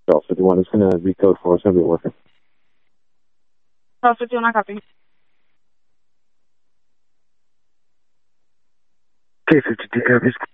Charles 51 is going to recode for us. Going to be working. Charles 51, I copy. K-52 copies.